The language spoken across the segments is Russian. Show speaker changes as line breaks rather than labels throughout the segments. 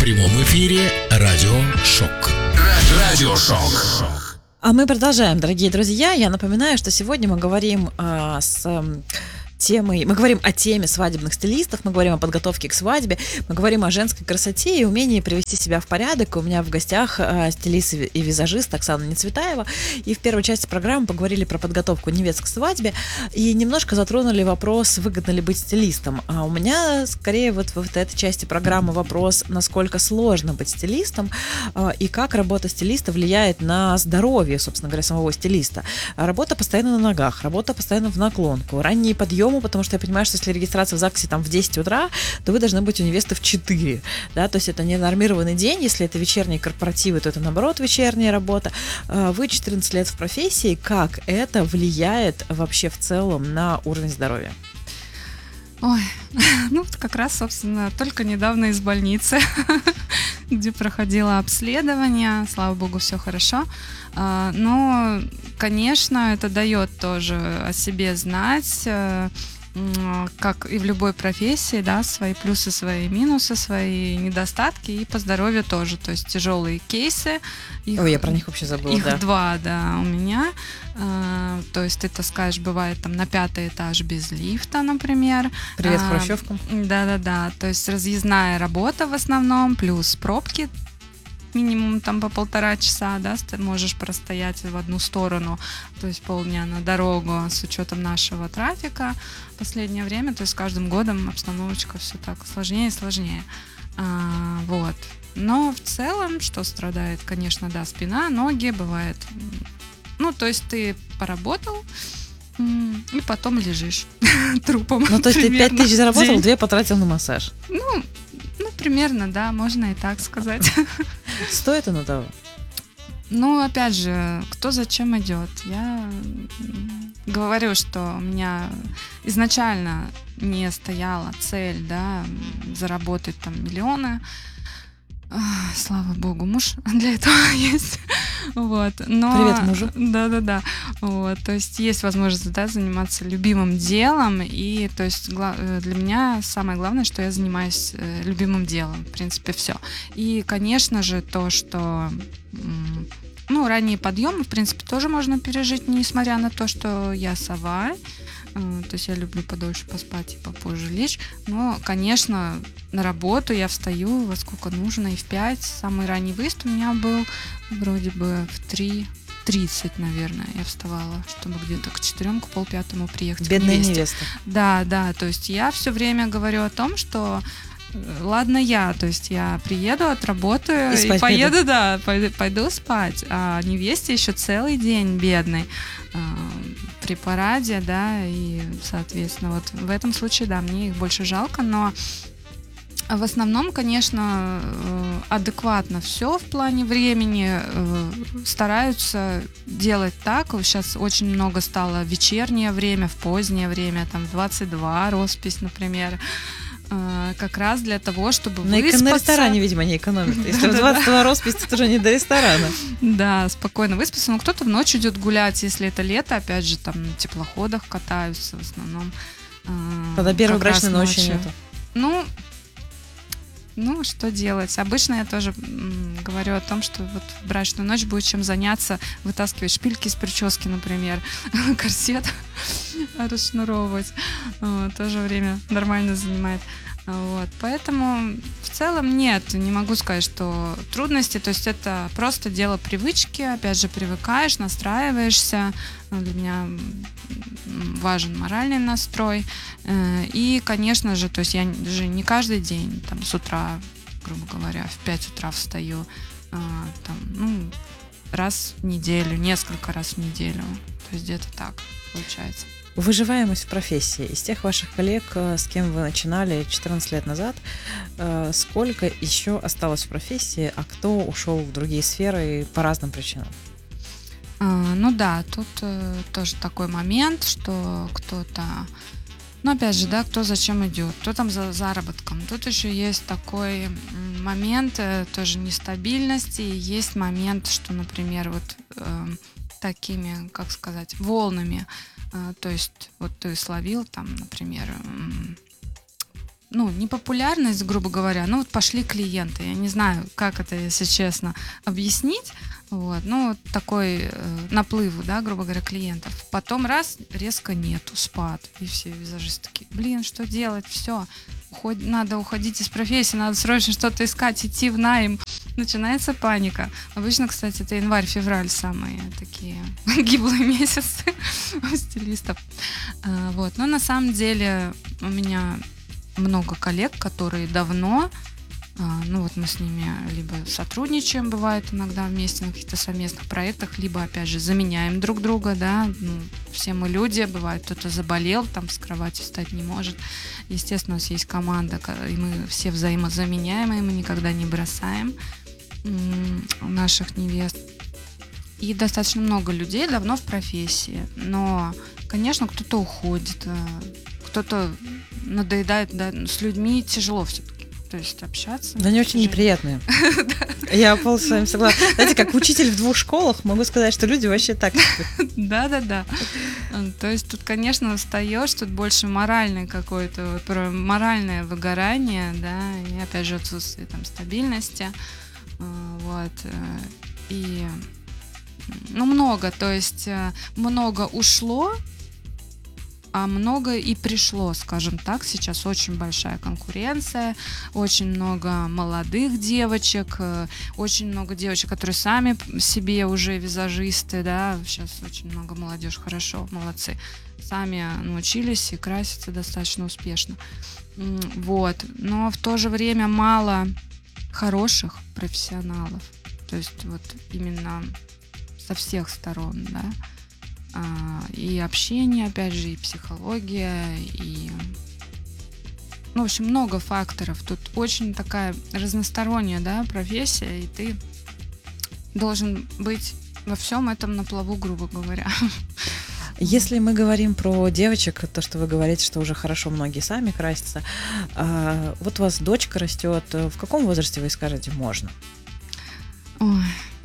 прямом эфире радио «Шок». Радиошок.
А мы продолжаем, дорогие друзья. Я напоминаю, что сегодня мы говорим мы говорим о теме свадебных стилистов, мы говорим о подготовке к свадьбе, мы говорим о женской красоте и умении привести себя в порядок. У меня в гостях стилист и визажист Оксана Нецветаева. И в первой части программы поговорили про подготовку невест к свадьбе и немножко затронули вопрос, выгодно ли быть стилистом. А у меня скорее вот в этой части программы вопрос, насколько сложно быть стилистом и как работа стилиста влияет на здоровье, собственно говоря, самого стилиста. Работа постоянно на ногах, работа постоянно в наклонку, ранние подъемы, потому что я понимаю, что если регистрация в ЗАГСе там в 10 утра, то вы должны быть у невесты в 4, да, то есть это не нормированный день, если это вечерние корпоративы, то это наоборот вечерняя работа. Вы 14 лет в профессии, как это влияет вообще в целом на уровень здоровья?
Ой, ну как раз, собственно, только недавно из больницы, где проходило обследование, слава богу, все хорошо. Но, конечно, это дает тоже о себе знать, как и в любой профессии, да, свои плюсы, свои минусы, свои недостатки, и по здоровью тоже. То есть тяжелые кейсы.
Ой, я про них вообще забыла,
их
да.
2, да, у меня. То есть ты таскаешь, бывает, там на 5-й этаж без лифта, например.
Привет хрущевкам.
Да-да-да. То есть разъездная работа в основном, плюс пробки. Минимум там по 1,5 часа, да, ты можешь простоять в одну сторону, то есть полдня на дорогу с учетом нашего трафика в последнее время, то есть с каждым годом обстановочка все так сложнее и сложнее. Вот. Но в целом, что страдает, конечно, да, спина, ноги, бывает. Ну, то есть ты поработал, и потом лежишь трупом.
Ну, то есть ты 5 тысяч заработал, 2 потратил на массаж.
Ну, примерно, да, можно и так сказать.
Стоит оно того?
Ну, опять же, кто зачем идет? Я говорю, что у меня изначально не стояла цель, да, заработать там миллионы. Слава богу, муж для этого есть. Вот. Но...
Привет мужу.
Да. Вот. То есть есть возможность, да, заниматься любимым делом. И то есть для меня самое главное, что я занимаюсь любимым делом. В принципе, все. И, конечно же, то, что ранние подъемы, в принципе, тоже можно пережить, несмотря на то, что я сова. То есть я люблю подольше поспать и попозже лечь. Но, конечно, на работу я встаю во сколько нужно, и в 5. Самый ранний выезд у меня был вроде бы в 3:30, наверное, я вставала, чтобы где-то к 4, к 4:30 приехать.
Бедная
к невесте.
невеста.
Да, то есть я все время говорю о том, что ладно то есть я приеду, отработаю и поеду, пойду спать, а невесте еще целый день бедной при параде, да, и, соответственно, вот в этом случае, да, мне их больше жалко, но в основном, конечно, адекватно все в плане времени стараются делать так. Сейчас очень много стало вечернее время, в позднее время, там 22 роспись, например, как раз для того, чтобы выспаться.
На ресторане, видимо, не экономят. Если в 22 роспись, то уже не до ресторана.
Да, спокойно выспаться. Но кто-то в ночь идет гулять, если это лето, опять же, там на теплоходах катаются в основном.
Тогда первой брачной ночи нету.
Ну, что делать? Обычно я тоже говорю о том, что вот в брачную ночь будет чем заняться, вытаскивать шпильки из прически, например, корсет расшнуровывать. Тоже время нормально занимает. Вот. Поэтому в целом нет, не могу сказать, что трудности, то есть это просто дело привычки, опять же, привыкаешь, настраиваешься. Для меня важен моральный настрой. И, конечно же, то есть я же не каждый день там, с утра, грубо говоря, в 5 утра встаю, раз в неделю, несколько раз в неделю. То есть где-то так получается.
Выживаемость в профессии. Из тех ваших коллег, с кем вы начинали 14 лет назад, сколько еще осталось в профессии, а кто ушел в другие сферы по разным причинам?
Ну да, тут тоже такой момент, что кто-то, опять же, да, кто зачем идет, кто там за заработком. Тут еще есть такой момент тоже нестабильности, есть момент, что, например, вот такими, как сказать, волнами. То есть вот ты словил там, например, непопулярность, грубо говоря, вот пошли клиенты. Я не знаю, как это, если честно, объяснить. Вот, такой наплыв, да, грубо говоря, клиентов. Потом резко нету, спад. И все визажисты такие, что делать, все. Надо уходить из профессии, надо срочно что-то искать, идти в найм. Начинается паника. Обычно, кстати, это январь-февраль самые такие гиблые месяцы у стилистов. Вот. Но на самом деле у меня много коллег, которые давно, мы с ними либо сотрудничаем, бывает иногда вместе на каких-то совместных проектах, либо, опять же, заменяем друг друга, да, все мы люди, бывает, кто-то заболел, там с кровати встать не может. Естественно, у нас есть команда, и мы все взаимозаменяемые, мы никогда не бросаем наших невест. И достаточно много людей давно в профессии, но, конечно, кто-то уходит, кто-то надоедает, да, с людьми тяжело все-таки. То есть общаться.
Да, они очень неприятные. Я полностью с вами согласна. Знаете, как учитель в 2 школах, могу сказать, что люди вообще так.
Да. То есть тут, конечно, устаешь, тут больше моральное какое-то, моральное выгорание, да, и опять же отсутствие там стабильности. Вот. И много, то есть много ушло, а много и пришло, скажем так. Сейчас очень большая конкуренция, очень много молодых девочек, очень много девочек, которые сами себе уже визажисты, да, сейчас очень много молодежи, хорошо, молодцы, сами научились и красятся достаточно успешно. Вот, но в то же время мало хороших профессионалов, то есть вот именно со всех сторон, да. И общение, опять же, и психология, и... в общем, много факторов. Тут очень такая разносторонняя, да, профессия, и ты должен быть во всем этом на плаву, грубо говоря.
Если мы говорим про девочек, то, что вы говорите, что уже хорошо многие сами красятся, вот у вас дочка растет, в каком возрасте вы скажете можно?
Ой.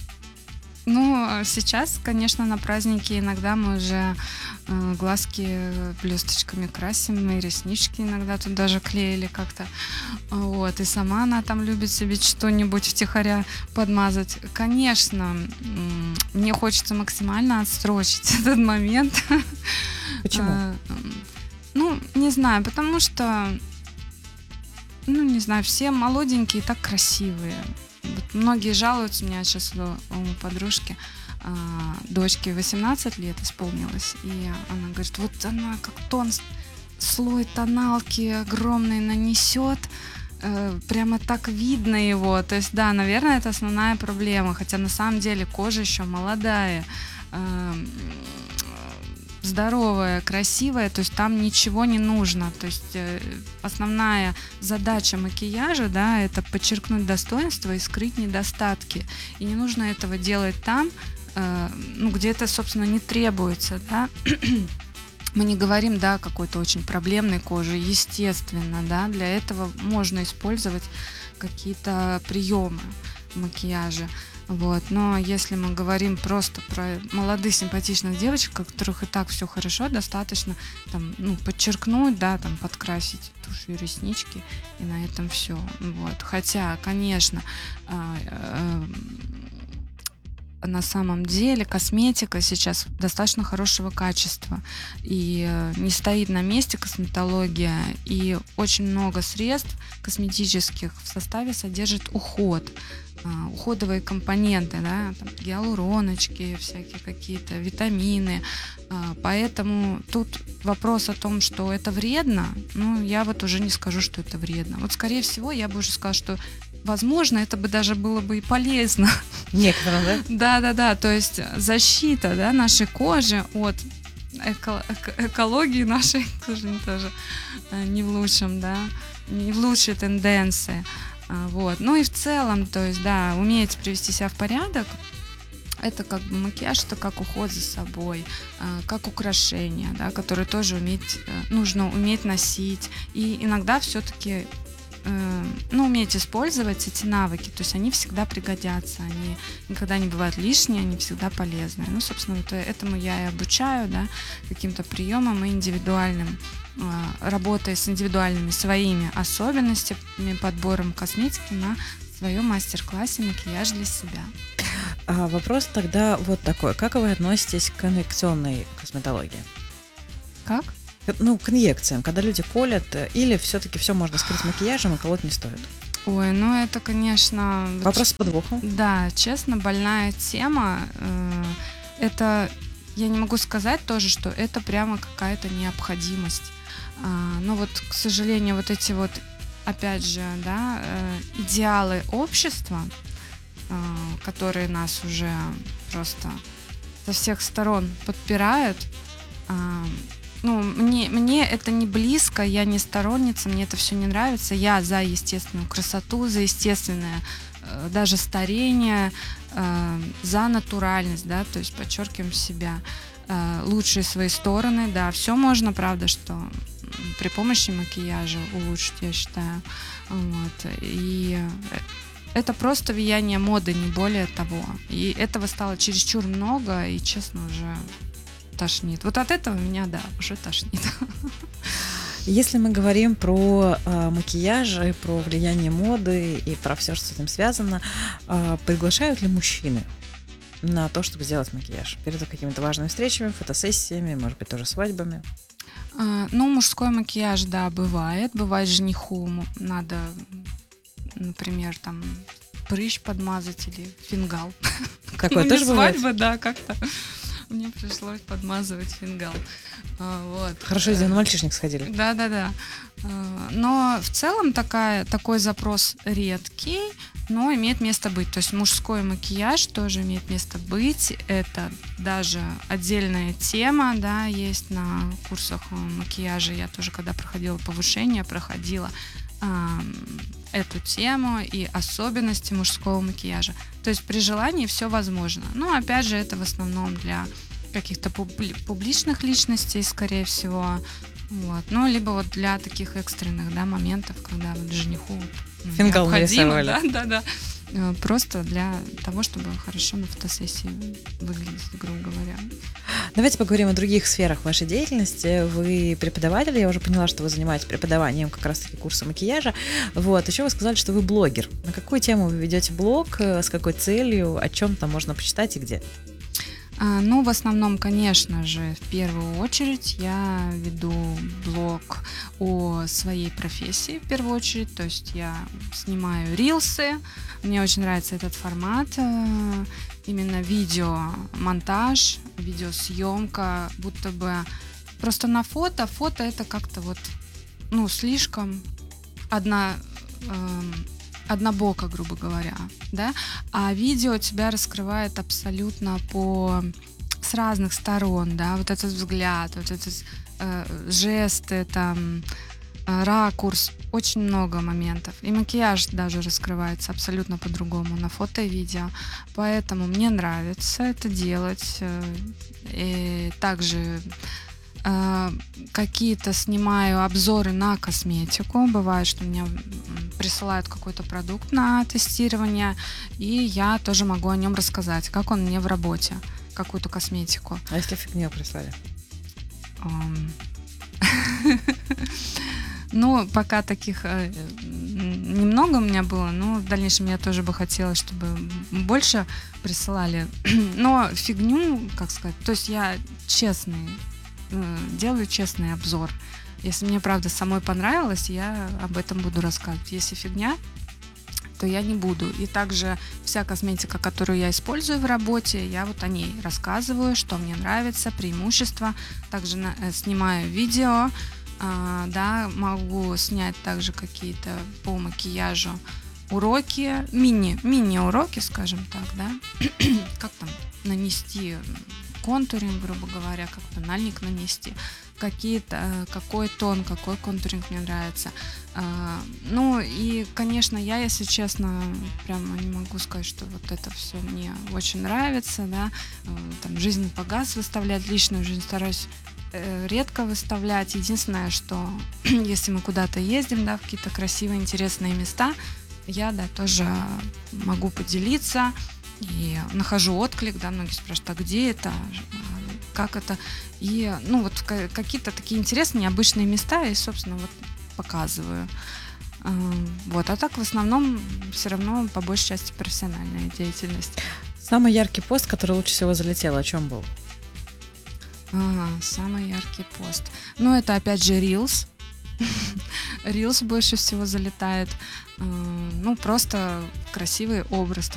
Сейчас, конечно, на праздники иногда мы уже глазки блесточками красим, и реснички иногда тут даже клеили как-то. Вот, и сама она там любит себе что-нибудь втихаря подмазать. Конечно, мне хочется максимально отсрочить этот момент.
Почему?
Не знаю, потому что, не знаю, все молоденькие и так красивые. Вот многие жалуются, у меня сейчас у подружки дочке 18 лет исполнилось, и она говорит, вот она как слой тоналки огромный нанесет, прямо так видно его, то есть да, наверное, это основная проблема, хотя на самом деле кожа еще молодая, здоровая, красивая, то есть там ничего не нужно, то есть основная задача макияжа, да, это подчеркнуть достоинства и скрыть недостатки, и не нужно этого делать там, где это, собственно, не требуется, да. Мы не говорим, да, о какой-то очень проблемной коже, естественно, да, для этого можно использовать какие-то приемы макияжа. Вот. Но если мы говорим просто про молодых симпатичных девочек, у которых и так все хорошо, достаточно там, подчеркнуть, да, там, подкрасить тушью реснички, и на этом все. Вот. Хотя, конечно, на самом деле косметика сейчас достаточно хорошего качества и не стоит на месте косметология, и очень много средств косметических в составе содержит уходовые компоненты, да, там, гиалуроночки, всякие какие-то витамины, поэтому тут вопрос о том, что это вредно, я вот уже не скажу, что это вредно. Вот скорее всего я бы уже сказала, что возможно, это бы даже было бы и полезно.
Некоторым, да?
Да, то есть защита, да, нашей кожи от экологии нашей, к сожалению, тоже не в лучшем, да, не в лучшей тенденции. Вот. И в целом, то есть, да, уметь привести себя в порядок, это как бы макияж, это как уход за собой, как украшение, да, которое тоже нужно уметь носить. И иногда все-таки уметь использовать эти навыки, то есть они всегда пригодятся, они никогда не бывают лишние, они всегда полезны. Ну, собственно, вот этому я и обучаю, да, каким-то приемам и индивидуальным, работая с индивидуальными своими особенностями, подбором косметики на своем мастер-классе «Макияж для себя».
Вопрос тогда вот такой. Как вы относитесь к инъекционной косметологии?
Как?
Ну, к инъекциям, когда люди колят, или все-таки все можно скрыть макияжем и колоть не стоит?
Ой, ну это, конечно...
Вопрос с подвохом.
Да, честно, больная тема. Это, я не могу сказать тоже, что это прямо какая-то необходимость. Но вот, к сожалению, вот эти вот, опять же, да, идеалы общества, которые нас уже просто со всех сторон подпирают, мне это не близко, я не сторонница, мне это все не нравится. Я за естественную красоту, за естественное даже старение, за натуральность, да, то есть подчеркиваем себя, лучшие свои стороны, да, все можно, правда, что при помощи макияжа улучшить, я считаю, вот, и это просто влияние моды, не более того, и этого стало чересчур много, и, честно, уже тошнит. Вот от этого меня, да, уже тошнит.
Если мы говорим про макияж, и про влияние моды и про все, что с этим связано, приглашают ли мужчины на то, чтобы сделать макияж перед какими-то важными встречами, фотосессиями, может быть, тоже свадьбами?
Мужской макияж, да, бывает. Бывает, жениху надо, например, там прыщ подмазать или фингал.
Такое тоже бывает?
Свадьба, да, как-то. Мне пришлось подмазывать фингал. Вот.
Хорошо, если на мальчишник сходили.
Да. Но в целом такой запрос редкий, но имеет место быть. То есть мужской макияж тоже имеет место быть. Это даже отдельная тема, да, есть на курсах макияжа. Я тоже, когда проходила повышение, проходила эту тему и особенности мужского макияжа. То есть при желании все возможно. Но опять же, это в основном для каких-то публичных личностей, скорее всего. Вот. Ну, либо вот для таких экстренных, да, моментов, когда вот жениху
фингал
необходимо,
нарисовали.
да. Просто для того, чтобы хорошо на фотосессии выглядеть, грубо говоря.
Давайте поговорим о других сферах вашей деятельности. Вы преподаватель, я уже поняла, что вы занимаетесь преподаванием как раз-таки курса макияжа. Вот, еще вы сказали, что вы блогер. На какую тему вы ведете блог, с какой целью, о чем там можно почитать и где?
В основном, конечно же, в первую очередь я веду блог о своей профессии, в первую очередь, то есть я снимаю рилсы, мне очень нравится этот формат, именно видеомонтаж, видеосъемка, будто бы просто на фото это как-то вот, слишком однобоко, грубо говоря, да, а видео тебя раскрывает абсолютно с разных сторон, да, вот этот взгляд, вот этот жесты, там, ракурс, очень много моментов, и макияж даже раскрывается абсолютно по-другому на фото и видео, поэтому мне нравится это делать, и также какие-то снимаю обзоры на косметику. Бывает, что мне присылают какой-то продукт на тестирование, и я тоже могу о нем рассказать, как он мне в работе, какую-то косметику.
А если фигню прислали?
Пока таких немного у меня было, но в дальнейшем я тоже бы хотела, чтобы больше присылали. Но фигню, как сказать, то есть я делаю честный обзор. Если мне, правда, самой понравилось, я об этом буду рассказывать. Если фигня, то я не буду. И также вся косметика, которую я использую в работе, я вот о ней рассказываю, что мне нравится, преимущества. Также снимаю видео, да, могу снять также какие-то по макияжу уроки, мини-уроки, скажем так, да, как там нанести контуринг, грубо говоря, как тональник нанести. какой тон, какой контуринг мне нравится. Ну и, конечно, я, если честно, прямо не могу сказать, что вот это все мне очень нравится, да, там жизнь погас выставлять, личную жизнь стараюсь редко выставлять. Единственное, что если мы куда-то ездим, да, в какие-то красивые, интересные места, я, да, тоже могу поделиться и нахожу отклик, да, многие спрашивают, а где это, как это, и, ну, вот какие-то такие интересные, необычные места, и, собственно, вот показываю. Вот, а так в основном все равно по большей части профессиональная деятельность.
Самый яркий пост, который лучше всего залетел, о чем был?
Самый яркий пост. Ну, это опять же Reels. Reels больше всего залетает. Ну, просто красивый образ.